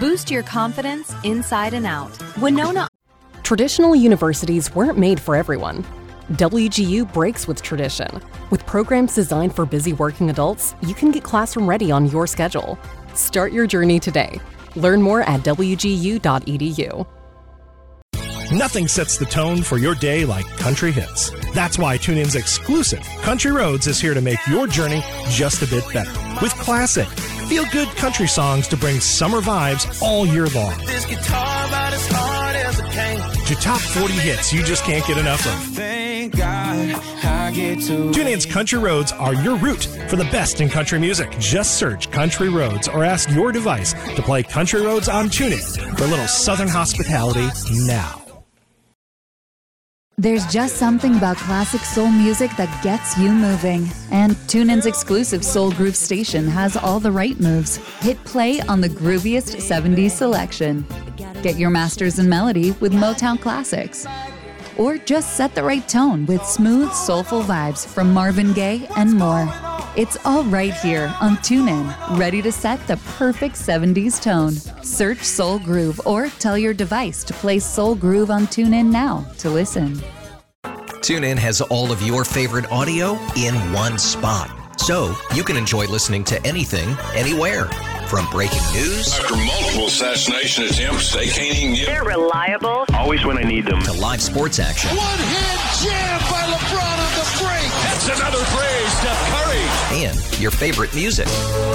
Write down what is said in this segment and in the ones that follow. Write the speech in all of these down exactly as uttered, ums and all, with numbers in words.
Boost your confidence inside and out. Winona. Traditional universities weren't made for everyone. W G U breaks with tradition. With programs designed for busy working adults, you can get classroom ready on your schedule. Start your journey today. Learn more at w g u dot e d u. Nothing sets the tone for your day like country hits. That's why TuneIn's exclusive Country Roads is here to make your journey just a bit better. With classic, feel-good country songs to bring summer vibes all year long. This guitar about as hard as a cane. To top forty hits you just can't get enough of. Thank God I get to. TuneIn's Country Roads are your route for the best in country music. Just search Country Roads or ask your device to play Country Roads on TuneIn for a little Southern hospitality now. There's just something about classic soul music that gets you moving. And TuneIn's exclusive Soul Groove station has all the right moves. Hit play on the grooviest seventies selection. Get your masters in melody with Motown classics. Or just set the right tone with smooth, soulful vibes from Marvin Gaye and more. It's all right here on TuneIn, ready to set the perfect seventies tone. Search Soul Groove or tell your device to play Soul Groove on TuneIn now to listen. TuneIn has all of your favorite audio in one spot, so you can enjoy listening to anything, anywhere. From breaking news after multiple assassination attempts, they can't even get. They're reliable. Always when I need them. To live sports action. One-hand jam by LeBron on the break. That's another phrase, Steph Curry. And your favorite music.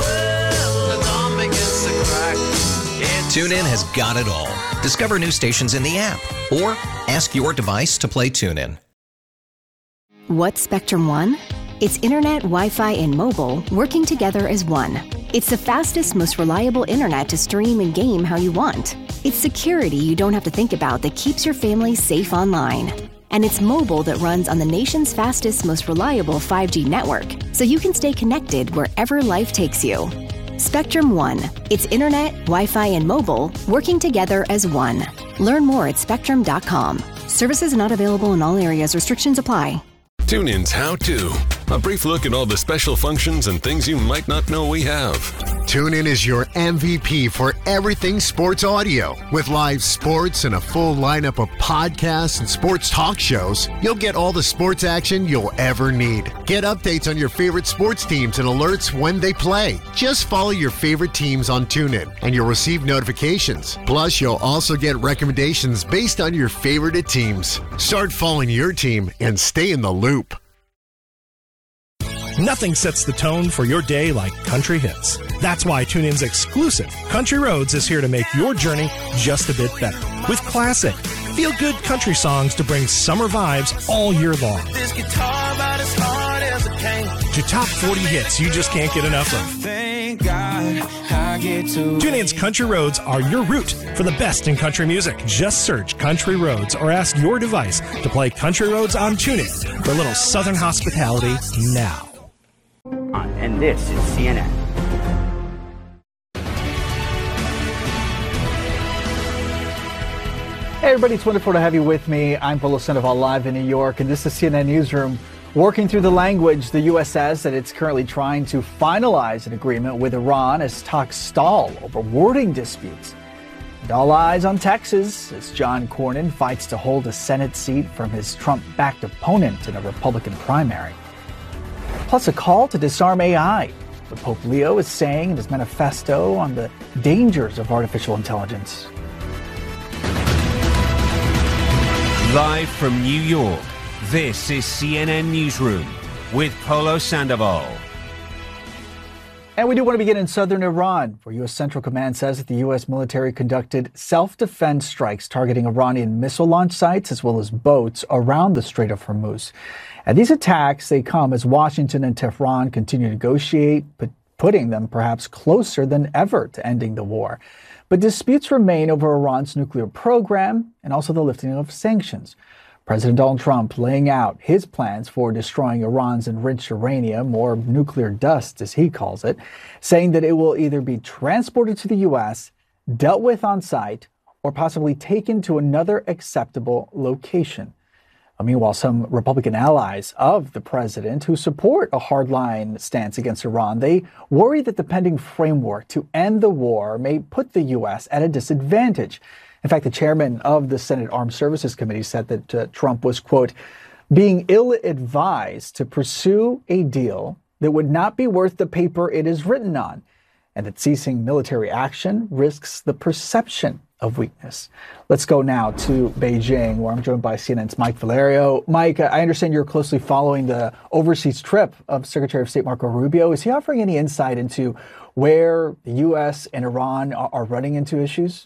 TuneIn has got it all. Discover new stations in the app or ask your device to play TuneIn. What's Spectrum One? It's internet, Wi-Fi, and mobile working together as one. It's the fastest, most reliable internet to stream and game how you want. It's security you don't have to think about that keeps your family safe online. And it's mobile that runs on the nation's fastest, most reliable five G network, so you can stay connected wherever life takes you. Spectrum One. It's internet, Wi-Fi, and mobile working together as one. Learn more at spectrum dot com. Services not available in all areas. Restrictions apply. TuneIn's How To. A brief look at all the special functions and things you might not know we have. TuneIn is your M V P for everything sports audio. With live sports and a full lineup of podcasts and sports talk shows, you'll get all the sports action you'll ever need. Get updates on your favorite sports teams and alerts when they play. Just follow your favorite teams on TuneIn and you'll receive notifications. Plus, you'll also get recommendations based on your favorite teams. Start following your team and stay in the loop. Nothing sets the tone for your day like country hits. That's why TuneIn's exclusive Country Roads is here to make your journey just a bit better. With classic, feel-good country songs to bring summer vibes all year long. This guitar about as hard as a cane. To top forty hits you just can't get enough of. Thank God I get to. TuneIn's Country Roads are your route for the best in country music. Just search Country Roads or ask your device to play Country Roads on TuneIn for a little Southern hospitality now. And this is C N N. Hey everybody, it's wonderful to have you with me. I'm Polo Sandoval live in New York, and this is C N N Newsroom. Working through the language, the U S says that it's currently trying to finalize an agreement with Iran as talks stall over wording disputes. And all eyes on Texas as John Cornyn fights to hold a Senate seat from his Trump-backed opponent in a Republican primary. Plus a call to disarm A I, what Pope Leo is saying in his manifesto on the dangers of artificial intelligence. Live from New York, this is C N N Newsroom with Polo Sandoval. And we do want to begin in southern Iran, where U S Central Command says that the U S military conducted self-defense strikes targeting Iranian missile launch sites as well as boats around the Strait of Hormuz. And these attacks, they come as Washington and Tehran continue to negotiate, but putting them perhaps closer than ever to ending the war. But disputes remain over Iran's nuclear program and also the lifting of sanctions. President Donald Trump laying out his plans for destroying Iran's enriched uranium, or nuclear dust as he calls it, saying that it will either be transported to the U S, dealt with on site, or possibly taken to another acceptable location. Meanwhile, some Republican allies of the president who support a hardline stance against Iran, they worry that the pending framework to end the war may put the U S at a disadvantage. In fact, the chairman of the Senate Armed Services Committee said that uh, Trump was, quote, being ill-advised to pursue a deal that would not be worth the paper it is written on, and that ceasing military action risks the perception of weakness. Let's go now to Beijing, where I'm joined by C N N's Mike Valerio. Mike, I understand you're closely following the overseas trip of Secretary of State Marco Rubio. Is he offering any insight into where the U S and Iran are, are running into issues?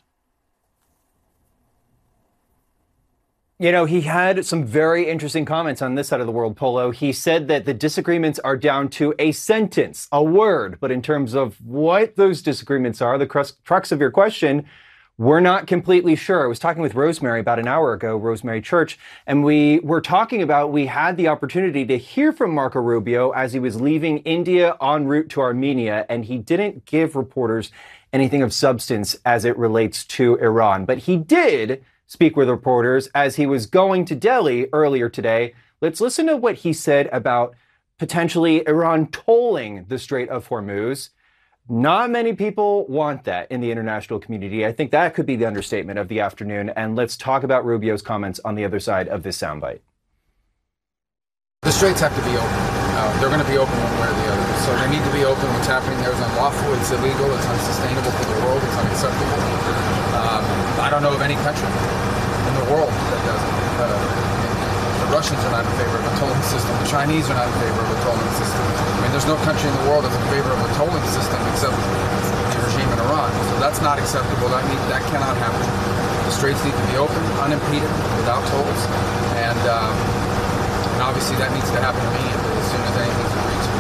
You know, he had some very interesting comments on this side of the world, Polo. He said that the disagreements are down to a sentence, a word. But in terms of what those disagreements are, the crux, crux of your question, we're not completely sure. I was talking with Rosemary about an hour ago, Rosemary Church, and we were talking about, we had the opportunity to hear from Marco Rubio as he was leaving India en route to Armenia, and he didn't give reporters anything of substance as it relates to Iran. But he did speak with reporters as he was going to Delhi earlier today. Let's listen to what he said about potentially Iran tolling the Strait of Hormuz. Not many people want that in the international community. I think that could be the understatement of the afternoon. And let's talk about Rubio's comments on the other side of this soundbite. The straits have to be open. Uh, they're going to be open one way or the other. So they need to be open. What's happening there is unlawful. It's illegal. It's unsustainable for the world. It's unacceptable. Um, I don't know of any country in the world that does it. Uh, the Russians are not in favor of a tolling system. The Chinese are not in favor of a tolling system. I mean, there's no country in the world that's in favor of a tolling system except the regime in Iran. So that's not acceptable. That need, that cannot happen. The straits need to be open, unimpeded, without tolls, and, um, and obviously that needs to happen immediately as soon as anything's agreed to.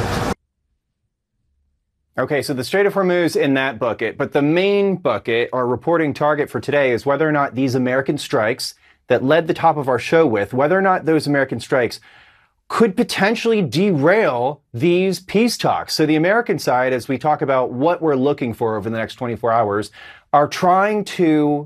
Okay, so the Strait of Hormuz in that bucket, but the main bucket, our reporting target for today, is whether or not these American strikes that led the top of our show with, whether or not those American strikes could potentially derail these peace talks. So the American side, as we talk about what we're looking for over the next twenty-four hours, are trying to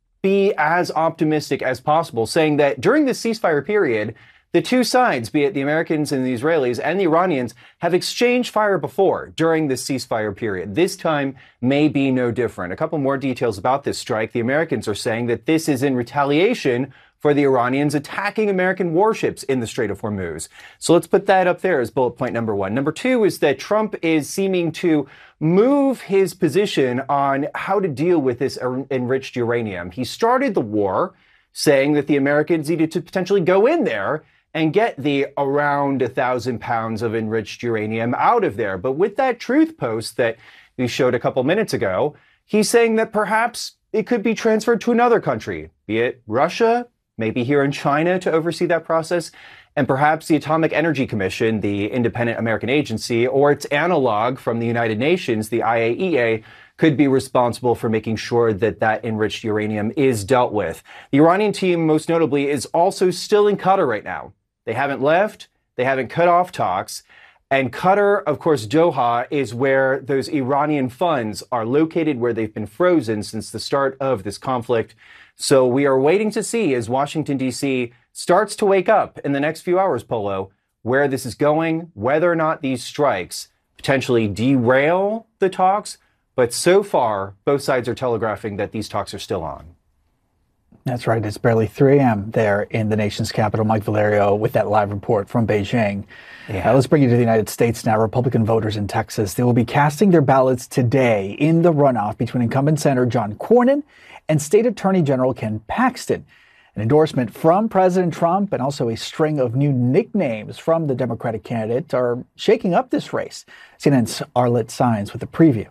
be as optimistic as possible, saying that during this ceasefire period, the two sides, be it the Americans and the Israelis and the Iranians, have exchanged fire before during this ceasefire period. This time may be no different. A couple more details about this strike. The Americans are saying that this is in retaliation for the Iranians attacking American warships in the Strait of Hormuz. So let's put that up there as bullet point number one. Number two is that Trump is seeming to move his position on how to deal with this enriched uranium. He started the war saying that the Americans needed to potentially go in there and get the around a thousand pounds of enriched uranium out of there. But with that truth post that we showed a couple minutes ago, he's saying that perhaps it could be transferred to another country, be it Russia, maybe here in China to oversee that process, and perhaps the Atomic Energy Commission, the independent American agency, or its analog from the United Nations, the I A E A, could be responsible for making sure that that enriched uranium is dealt with. The Iranian team, most notably, is also still in Qatar right now. They haven't left. They haven't cut off talks. And Qatar, of course, Doha, is where those Iranian funds are located, where they've been frozen since the start of this conflict. So we are waiting to see as Washington, D C starts to wake up in the next few hours, Polo, where this is going, whether or not these strikes potentially derail the talks. But so far, both sides are telegraphing that these talks are still on. That's right. It's barely three a.m. there in the nation's capital. Mike Valerio with that live report from Beijing. Yeah. Uh, let's bring you to the United States now. Republican voters in Texas, they will be casting their ballots today in the runoff between incumbent Senator John Cornyn and State Attorney General Ken Paxton. An endorsement from President Trump and also a string of new nicknames from the Democratic candidate are shaking up this race. C N N's Arlette Saenz with a preview.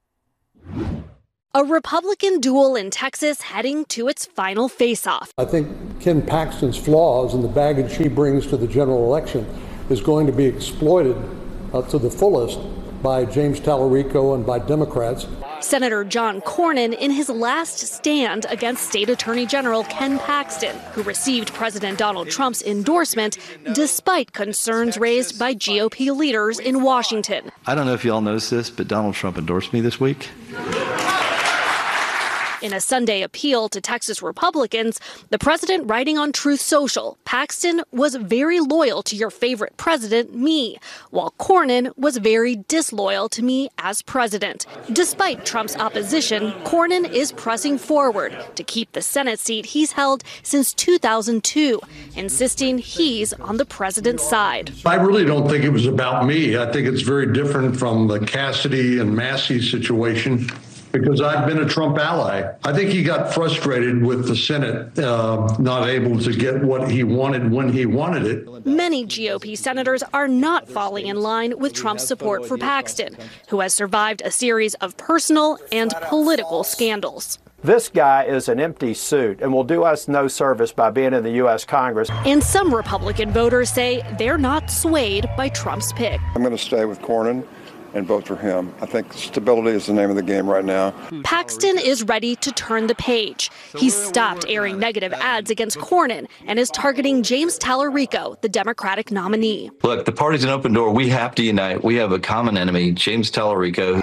A Republican duel in Texas heading to its final face-off. I think Ken Paxton's flaws and the baggage he brings to the general election is going to be exploited uh, to the fullest by James Tallarico and by Democrats. Senator John Cornyn in his last stand against State Attorney General Ken Paxton, who received President Donald Trump's endorsement despite concerns raised by G O P leaders in Washington. I don't know if y'all noticed this, but Donald Trump endorsed me this week. In a Sunday appeal to Texas Republicans, the president writing on Truth Social, Paxton was very loyal to your favorite president, me, while Cornyn was very disloyal to me as president. Despite Trump's opposition, Cornyn is pressing forward to keep the Senate seat he's held since two thousand two, insisting he's on the president's side. I really don't think it was about me. I think it's very different from the Cassidy and Massey situation, because I've been a Trump ally. I think he got frustrated with the Senate uh, not able to get what he wanted when he wanted it. Many G O P senators are not falling in line with Trump's support for Paxton, who has survived a series of personal and political scandals. This guy is an empty suit and will do us no service by being in the U S Congress. And some Republican voters say they're not swayed by Trump's pick. I'm going to stay with Cornyn and vote for him. I think stability is the name of the game right now. Paxton is ready to turn the page. He's stopped airing negative ads against Cornyn and is targeting James Tallarico, the Democratic nominee. Look, the party's an open door. We have to unite. We have a common enemy, James Tallarico.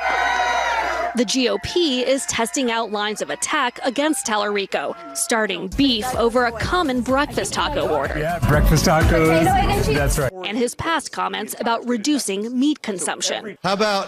The G O P is testing out lines of attack against Tallarico, starting beef over a common breakfast taco order. Yeah, breakfast tacos. That's right. And his past comments about reducing meat consumption. How about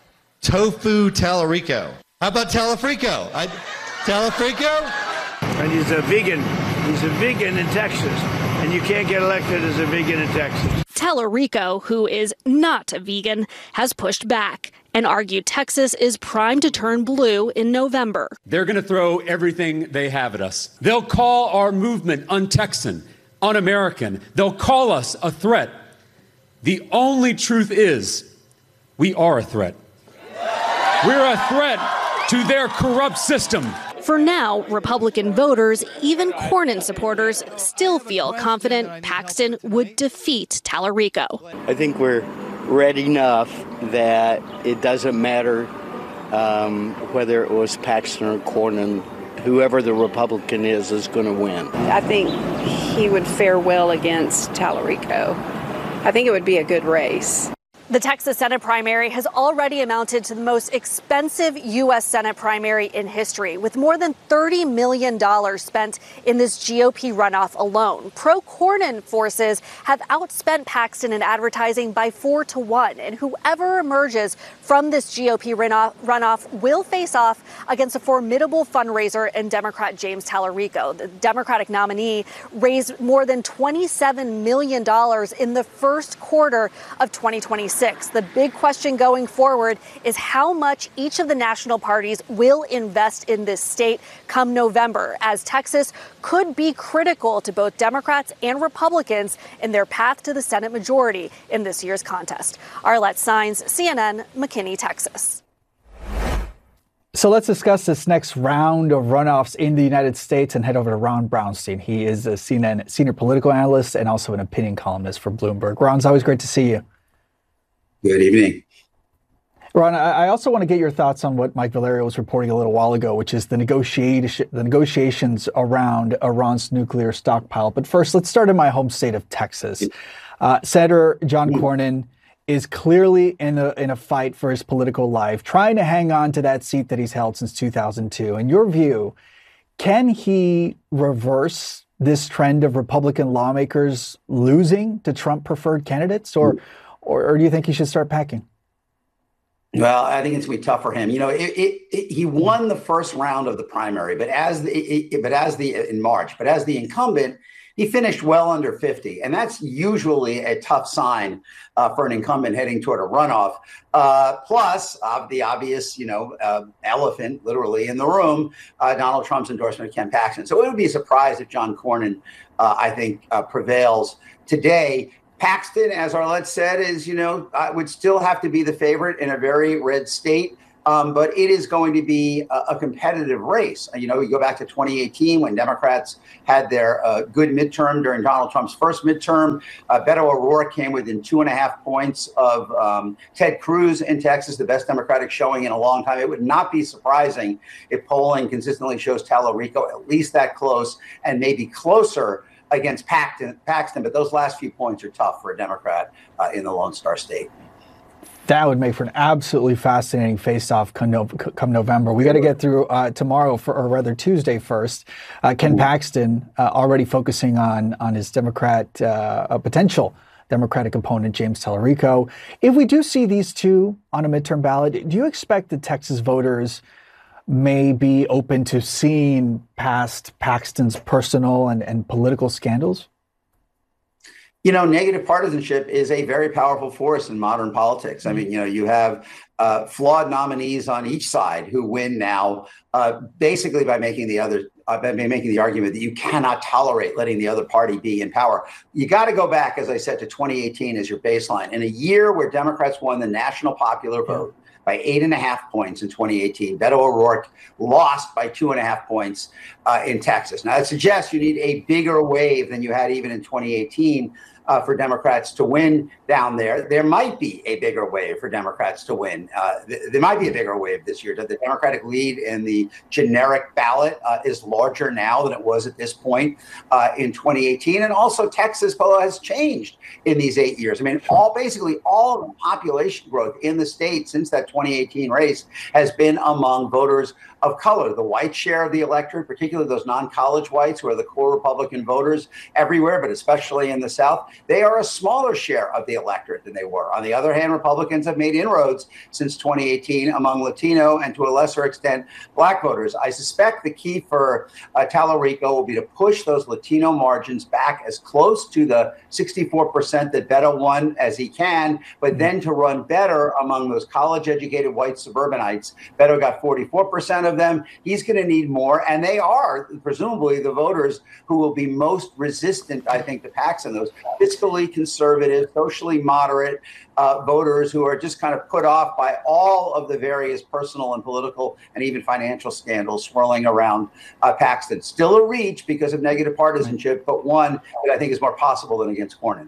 tofu Tallarico? How about Talafrico? I, Talafrico? And he's a vegan. He's a vegan in Texas. And you can't get elected as a vegan in Texas. Tallarico, who is not a vegan, has pushed back and argued Texas is primed to turn blue in November. They're going to throw everything they have at us. They'll call our movement un-Texan, un-American. They'll call us a threat. The only truth is we are a threat. We're a threat to their corrupt system. For now, Republican voters, even Cornyn supporters, still feel confident Paxton would defeat Tallarico. I think we're ready enough that it doesn't matter um, whether it was Paxton or Cornyn. Whoever the Republican is is going to win. I think he would fare well against Tallarico. I think it would be a good race. The Texas Senate primary has already amounted to the most expensive U S Senate primary in history, with more than thirty million dollars spent in this G O P runoff alone. Pro-Cornyn forces have outspent Paxton in advertising by four to one, and whoever emerges from this G O P runoff, runoff will face off against a formidable fundraiser in Democrat James Tallarico. The Democratic nominee raised more than twenty-seven million dollars in the first quarter of twenty twenty-six. The big question going forward is how much each of the national parties will invest in this state come November, as Texas could be critical to both Democrats and Republicans in their path to the Senate majority in this year's contest. Arlette Saenz, C N N, McKinney, Texas. So let's discuss this next round of runoffs in the United States and head over to Ron Brownstein. He is a C N N senior political analyst and also an opinion columnist for Bloomberg. Ron, it's always great to see you. Good evening. Ron, I also want to get your thoughts on what Mike Valerio was reporting a little while ago, which is the negotiation, the negotiations around Iran's nuclear stockpile. But first, let's start in my home state of Texas. Uh, Senator John Cornyn is clearly in a in a fight for his political life, trying to hang on to that seat that he's held since two thousand two. In your view, can he reverse this trend of Republican lawmakers losing to Trump-preferred candidates, or? Or, or do you think he should start packing? Well, I think it's going to be tough for him. You know, it, it, it, he won the first round of the primary, but as the it, but as the in March, but as the incumbent, he finished well under fifty, and that's usually a tough sign uh, for an incumbent heading toward a runoff. Uh, plus, uh, the obvious, you know, uh, elephant, literally in the room, uh, Donald Trump's endorsement of Ken Paxton. So it would be a surprise if John Cornyn, uh, I think, uh, prevails today. Paxton, as Arlette said, is, you know, uh, would still have to be the favorite in a very red state. Um, but it is going to be a, a competitive race. You know, you go back to twenty eighteen when Democrats had their uh, good midterm during Donald Trump's first midterm. Uh, Beto O'Rourke came within two and a half points of um, Ted Cruz in Texas, the best Democratic showing in a long time. It would not be surprising if polling consistently shows Tallarico at least that close and maybe closer against Paxton, Paxton, but those last few points are tough for a Democrat uh, in the Lone Star State. That would make for an absolutely fascinating face-off come, no, come November. We got to get through uh, tomorrow, for, or rather Tuesday first. Uh, Ken Paxton uh, already focusing on on his Democrat uh, a potential Democratic opponent, James Tallarico. If we do see these two on a midterm ballot, do you expect the Texas voters may be open to seeing past Paxton's personal and, and political scandals? You know, negative partisanship is a very powerful force in modern politics. I mean, you know, you have uh, flawed nominees on each side who win now, uh, basically by making the other, uh, by making the argument that you cannot tolerate letting the other party be in power. You got to go back, as I said, to twenty eighteen as your baseline. In a year where Democrats won the national popular vote by eight and a half points in twenty eighteen, Beto O'Rourke lost by two and a half points uh, in Texas. Now, that suggests you need a bigger wave than you had even in twenty eighteen. Uh, for Democrats to win down there. There might be a bigger wave for Democrats to win. Uh, th- there might be a bigger wave this year. The Democratic lead in the generic ballot uh, is larger now than it was at this point uh, in twenty eighteen. And also Texas, Polo, has changed in these eight years. I mean, all basically all of the population growth in the state since that twenty eighteen race has been among voters of color. The white share of the electorate, particularly those non-college whites who are the core Republican voters everywhere, but especially in the South, they are a smaller share of the electorate than they were. On the other hand, Republicans have made inroads since twenty eighteen among Latino and to a lesser extent, Black voters. I suspect the key for uh, Tallarico will be to push those Latino margins back as close to the sixty-four percent that Beto won as he can, but then to run better among those college-educated white suburbanites. Beto got forty-four percent of them. He's going to need more, and they are presumably the voters who will be most resistant, I think, to Paxton, those fiscally conservative, socially moderate uh, voters who are just kind of put off by all of the various personal and political and even financial scandals swirling around uh, Paxton. Still a reach because of negative partisanship, but one that I think is more possible than against Cornyn.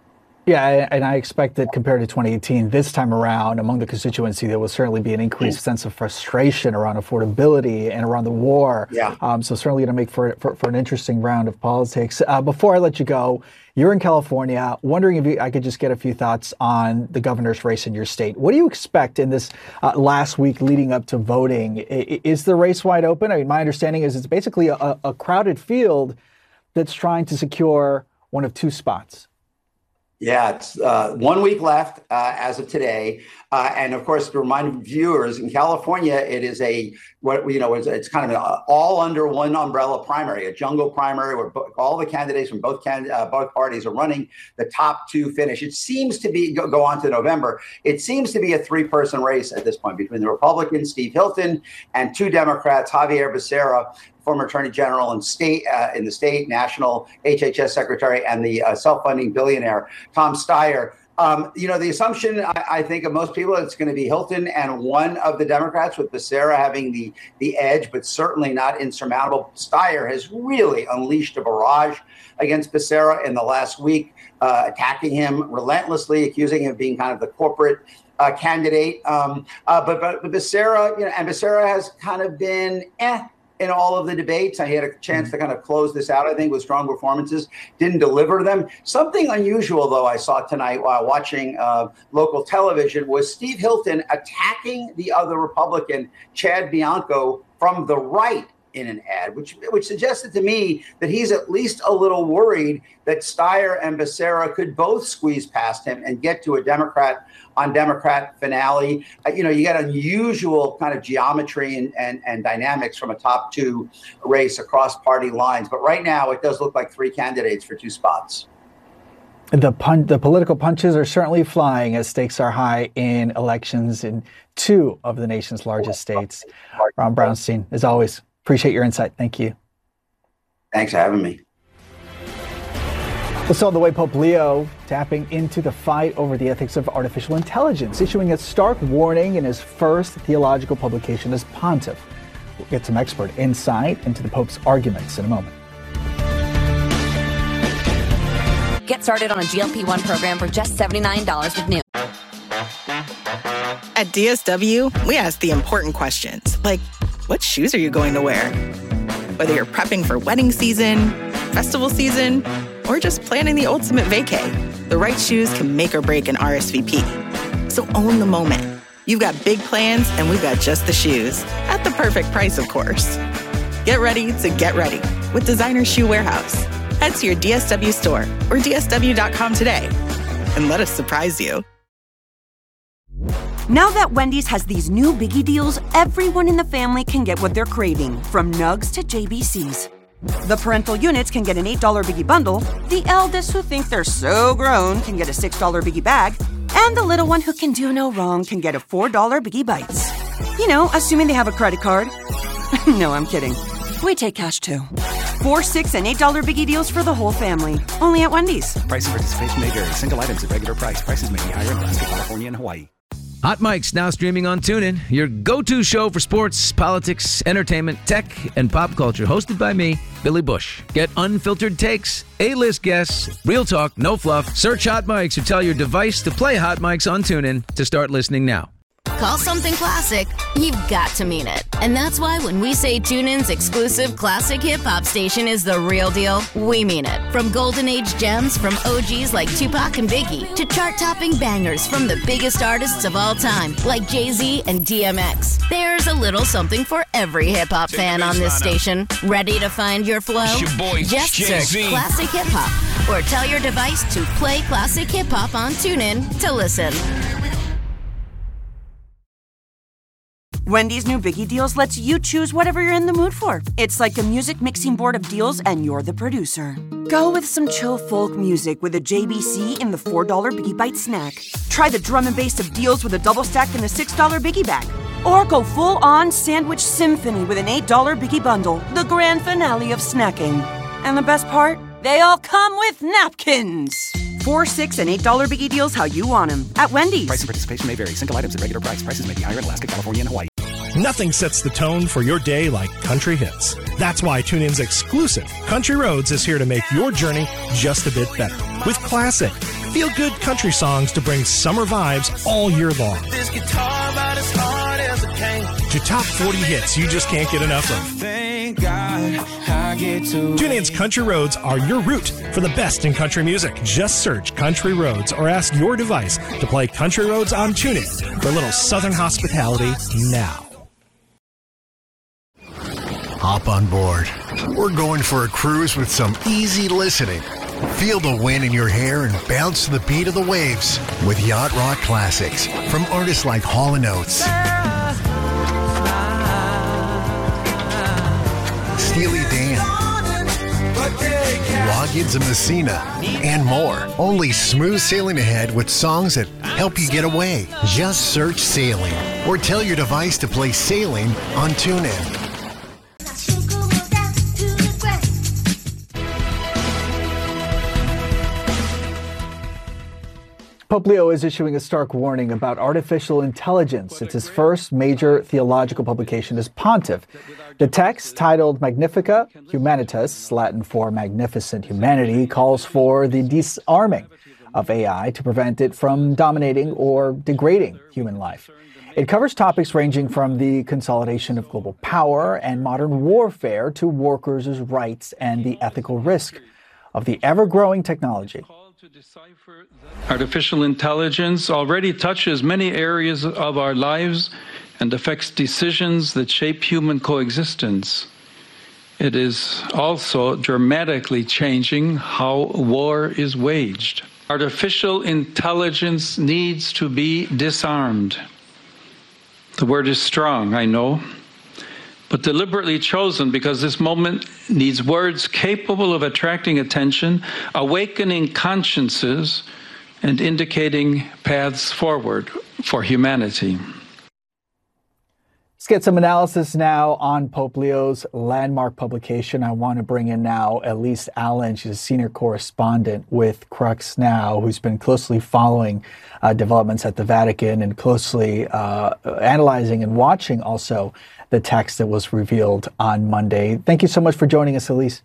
Yeah, and I expect that compared to twenty eighteen, this time around, among the constituency, there will certainly be an increased sense of frustration around affordability and around the war. Yeah. Um, so certainly going to make for, for for an interesting round of politics. Uh, before I let you go, you're in California. Wondering if you, I could just get a few thoughts on the governor's race in your state. What do you expect in this uh, last week leading up to voting? I, is the race wide open? I mean, my understanding is it's basically a, a crowded field that's trying to secure one of two spots. Yeah, it's uh, one week left uh, as of today. Uh, and of course, to remind viewers, in California, it is a, what you know, it's, it's kind of an all under one umbrella primary, a jungle primary where bo- all the candidates from both can, uh, both parties are running. The top two finish. It seems to be, go, go on to November, it seems to be a three-person race at this point between the Republican, Steve Hilton, and two Democrats, Xavier Becerra, former attorney general and state uh, in the state, national H H S secretary, and the uh, self-funding billionaire, Tom Steyer. Um, you know, the assumption, I, I think, of most people, it's going to be Hilton and one of the Democrats, with Becerra having the the edge, but certainly not insurmountable. Steyer has really unleashed a barrage against Becerra in the last week, uh, attacking him relentlessly, accusing him of being kind of the corporate uh, candidate. Um, uh, but, but, but Becerra, you know, and Becerra has kind of been eh. in all of the debates. I had a chance to kind of close this out, I think, with strong performances, didn't deliver them. Something unusual, though, I saw tonight while watching uh, local television was Steve Hilton attacking the other Republican, Chad Bianco, from the right in an ad, which which suggested to me that he's at least a little worried that Steyer and Becerra could both squeeze past him and get to a Democrat on Democrat finale. Uh, you know, you got unusual kind of geometry and, and, and dynamics from a top two race across party lines. But right now, it does look like three candidates for two spots. The pun- the political punches are certainly flying as stakes are high in elections in two of the nation's largest states. Ron Brownstein, as always, appreciate your insight. Thank you. Thanks for having me. Let's saw the way Pope Leo tapping into the fight over the ethics of artificial intelligence, issuing a stark warning in his first theological publication as pontiff. We'll get some expert insight into the Pope's arguments in a moment. Get started on a G L P one program for just seventy-nine dollars with Noom. At D S W, we ask the important questions, like, what shoes are you going to wear? Whether you're prepping for wedding season, festival season, or just planning the ultimate vacay, the right shoes can make or break an R S V P. So own the moment. You've got big plans, and we've got just the shoes. At the perfect price, of course. Get ready to get ready with Designer Shoe Warehouse. Head to your D S W store or D S W dot com today and let us surprise you. Now that Wendy's has these new biggie deals, everyone in the family can get what they're craving, from nugs to J B Cs. The parental units can get an eight dollar biggie bundle, the eldest who think they're so grown can get a six dollar biggie bag, and the little one who can do no wrong can get a four dollar biggie bites. You know, assuming they have a credit card. No, I'm kidding. We take cash too. Four, six, and eight dollar biggie deals for the whole family. Only at Wendy's. Price and participation may vary. Single items at regular price. Prices may be higher in Alaska, California, and Hawaii. Hot Mike's now streaming on TuneIn, your go-to show for sports, politics, entertainment, tech, and pop culture. Hosted by me, Billy Bush. Get unfiltered takes, A-list guests, real talk, no fluff. Search Hot Mike's or tell your device to play Hot Mike's on TuneIn to start listening now. Call something classic, you've got to mean it. And that's why when we say TuneIn's exclusive classic hip-hop station is the real deal, we mean it. From golden age gems from O Gs like Tupac and Biggie to chart-topping bangers from the biggest artists of all time like Jay-Z and D M X. There's a little something for every hip-hop fan on this station. Ready to find your flow? It's your boy, Just Jay-Z. search Classic Hip-Hop or tell your device to play Classic Hip-Hop on TuneIn to listen. Wendy's new biggie deals lets you choose whatever you're in the mood for. It's like a music mixing board of deals, and you're the producer. Go with some chill folk music with a J B C in the four dollar Biggie Bite snack. Try the drum and bass of deals with a double stack in the six dollar Biggie Bag. Or go full-on sandwich symphony with an eight dollar Biggie Bundle, the grand finale of snacking. And the best part? They all come with napkins. Four, six, and eight dollar biggie deals how you want them at Wendy's. Price and participation may vary. Single items at regular price. Prices may be higher in Alaska, California, and Hawaii. Nothing sets the tone for your day like country hits. That's why TuneIn's exclusive Country Roads is here to make your journey just a bit better. With classic, feel-good country songs to bring summer vibes all year long. This guitar about as hard as a cane. To top forty hits you just can't get enough of. Thank God I get to. TuneIn's Country Roads are your route for the best in country music. Just search Country Roads or ask your device to play Country Roads on TuneIn for a little southern hospitality now. Hop on board. We're going for a cruise with some easy listening. Feel the wind in your hair and bounce to the beat of the waves with Yacht Rock Classics from artists like Hall and Oates, Steely Dan, Loggins and Messina, and more. Only smooth sailing ahead with songs that help you get away. Just search Sailing or tell your device to play Sailing on TuneIn. Pope Leo is issuing a stark warning about artificial intelligence. It's his first major theological publication as pontiff. The text, titled Magnifica Humanitas, Latin for Magnificent Humanity, calls for the disarming of A I to prevent it from dominating or degrading human life. It covers topics ranging from the consolidation of global power and modern warfare to workers' rights and the ethical risk of the ever-growing technology. Artificial intelligence already touches many areas of our lives and affects decisions that shape human coexistence. It is also dramatically changing how war is waged. Artificial intelligence needs to be disarmed. The word is strong, I know, but deliberately chosen because this moment needs words capable of attracting attention, awakening consciences, and indicating paths forward for humanity. Let's get some analysis now on Pope Leo's landmark publication. I want to bring in now Elise Allen. She's a senior correspondent with Crux Now, who's been closely following uh, developments at the Vatican and closely uh, analyzing and watching also the text that was revealed on Monday. Thank you so much for joining us, Elise.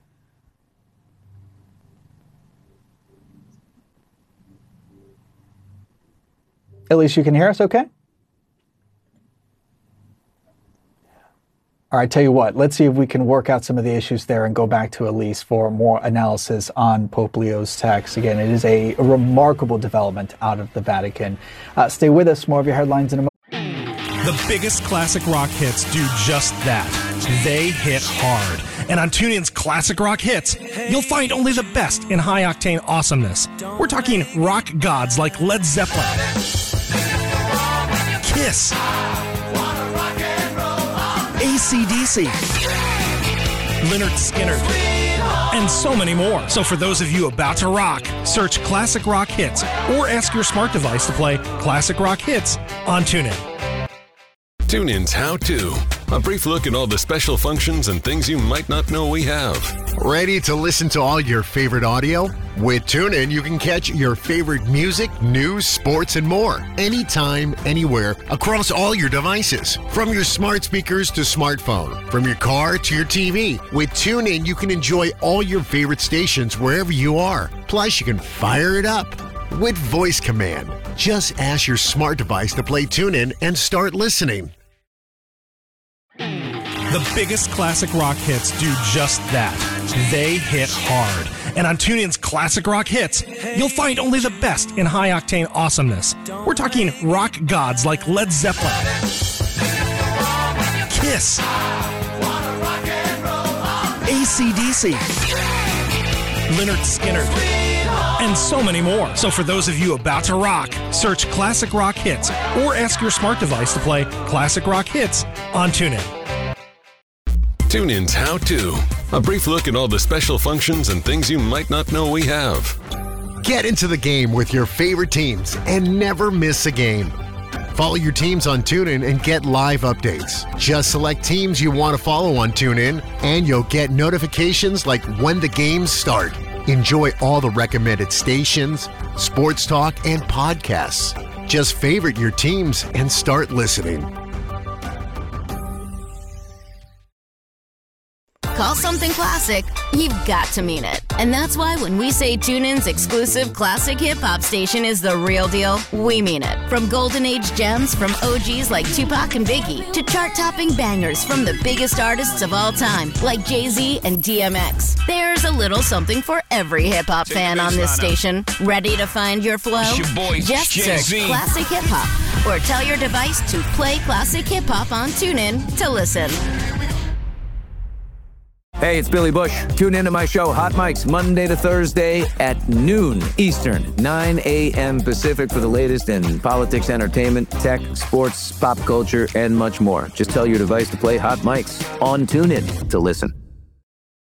Elise, you can hear us okay? All right, tell you what, let's see if we can work out some of the issues there and go back to Elise for more analysis on Pope Leo's text. Again, it is a remarkable development out of the Vatican. Uh, stay with us. More of your headlines in a moment. The biggest classic rock hits do just that. They hit hard. And on TuneIn's Classic Rock Hits, you'll find only the best in high-octane awesomeness. We're talking rock gods like Led Zeppelin, Kiss, A C D C, Lynyrd Skynyrd, and so many more. So for those of you about to rock, search Classic Rock Hits or ask your smart device to play Classic Rock Hits on TuneIn. TuneIn's How To. A brief look at all the special functions and things you might not know we have. Ready to listen to all your favorite audio? With TuneIn, you can catch your favorite music, news, sports, and more. Anytime, anywhere, across all your devices. From your smart speakers to smartphone. From your car to your T V. With TuneIn, you can enjoy all your favorite stations wherever you are. Plus, you can fire it up with voice command. Just ask your smart device to play TuneIn and start listening. The biggest classic rock hits do just that. They hit hard. And on TuneIn's Classic Rock Hits, you'll find only the best in high-octane awesomeness. We're talking rock gods like Led Zeppelin, Kiss, A C D C, Lynyrd Skynyrd, and so many more. So for those of you about to rock, search Classic Rock Hits or ask your smart device to play Classic Rock Hits on TuneIn. TuneIn's How To. A brief look at all the special functions and things you might not know we have. Get into the game with your favorite teams and never miss a game. Follow your teams on TuneIn and get live updates. Just select teams you want to follow on TuneIn, and you'll get notifications like when the games start. Enjoy all the recommended stations, sports talk, and podcasts. Just favorite your teams and start listening. Call something classic, you've got to mean it. And that's why when we say TuneIn's exclusive classic hip-hop station is the real deal, we mean it. From golden age gems from O Gs like Tupac and Biggie to chart-topping bangers from the biggest artists of all time like Jay-Z and D M X. There's a little something for every hip-hop fan on this station. Ready to find your flow? It's your boy, Just Jay-Z. search Classic Hip Hop or tell your device to play Classic Hip Hop on TuneIn to listen. Hey, it's Billy Bush. Tune into my show, Hot Mics, Monday to Thursday at noon Eastern, nine a.m. Pacific for the latest in politics, entertainment, tech, sports, pop culture, and much more. Just tell your device to play Hot Mics on TuneIn to listen.